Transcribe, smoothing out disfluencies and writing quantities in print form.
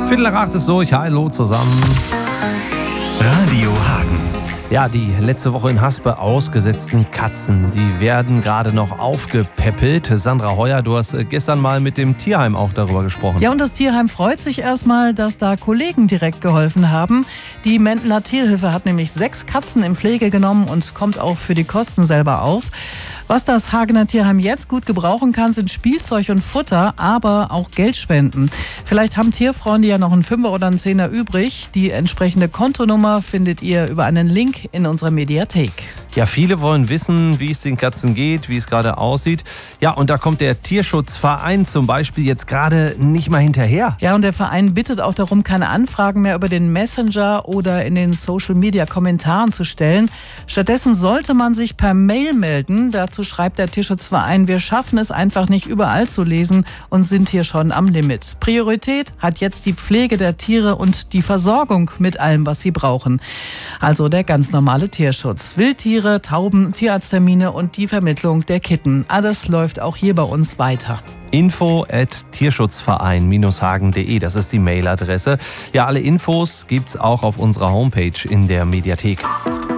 7:45 ist durch. Hallo zusammen. Radio Hagen. Ja, die letzte Woche in Haspe ausgesetzten Katzen, die werden gerade noch aufgepäppelt. Sandra Heuer, du hast gestern mal mit dem Tierheim auch darüber gesprochen. Ja, und das Tierheim freut sich erstmal, dass da Kollegen direkt geholfen haben. Die Mentler Tierhilfe hat nämlich 6 Katzen in Pflege genommen und kommt auch für die Kosten selber auf. Was das Hagener Tierheim jetzt gut gebrauchen kann, sind Spielzeug und Futter, aber auch Geldspenden. Vielleicht haben Tierfreunde ja noch einen 5er oder einen 10er übrig. Die entsprechende Kontonummer findet ihr über einen Link in unserer Mediathek. Ja, viele wollen wissen, wie es den Katzen geht, wie es gerade aussieht. Ja, und da kommt der Tierschutzverein zum Beispiel jetzt gerade nicht mal hinterher. Ja, und der Verein bittet auch darum, keine Anfragen mehr über den Messenger oder in den Social-Media-Kommentaren zu stellen. Stattdessen sollte man sich per Mail melden. Dazu schreibt der Tierschutzverein, wir schaffen es einfach nicht überall zu lesen und sind hier schon am Limit. Priorität hat jetzt die Pflege der Tiere und die Versorgung mit allem, was sie brauchen. Also der ganz normale Tierschutz. Wildtiere, Tauben, Tierarzttermine und die Vermittlung der Kitten. Alles läuft auch hier bei uns weiter. info@tierschutzverein-hagen.de, das ist die Mailadresse. Ja, alle Infos gibt's auch auf unserer Homepage in der Mediathek.